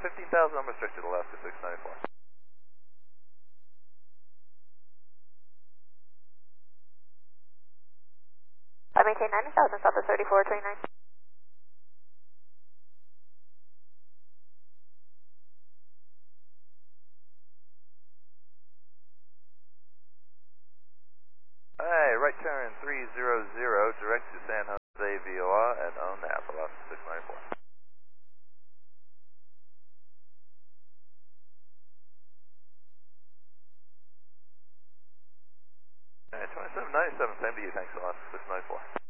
15,000 unrestricted, Alaska 694. I maintain 90,000, Southwest 3429. Hey, right turn 300, direct to San Jose VOR at ONAP, Alaska 694. Alright, 2797, same to you, thanks, Alaska 694.